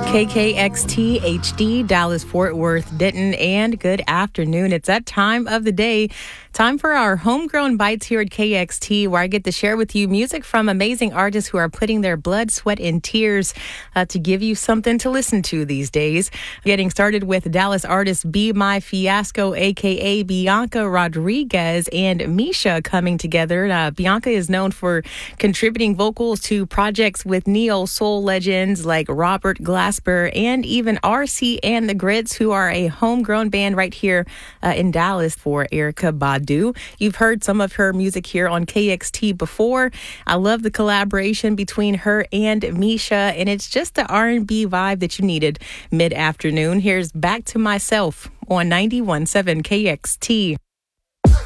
KKXT HD, Dallas, Fort Worth, Denton, and good afternoon. It's that time of the day. Time for our Homegrown Bites here at KXT, where I get to share with you music from amazing artists who are putting their blood, sweat, and tears to give you something to listen to these days. Getting started with Dallas artist Be My Fiasco, a.k.a. Bianca Rodriguez and Misha coming together. Bianca is known for contributing vocals to projects with neo-soul legends like Robert Glasper and even RC and the Grits, who are a homegrown band right here in Dallas for Erykah Badu. You've heard some of her music here on KXT before. I love the collaboration between her and Misha, and it's just the R&B vibe that you needed mid-afternoon. Here's Back to Myself on 91.7 KXT.